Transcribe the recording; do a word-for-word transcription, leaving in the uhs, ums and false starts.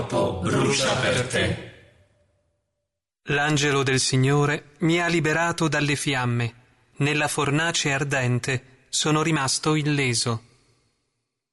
corpo brucia per te. L'angelo del Signore mi ha liberato dalle fiamme. Nella fornace ardente sono rimasto illeso.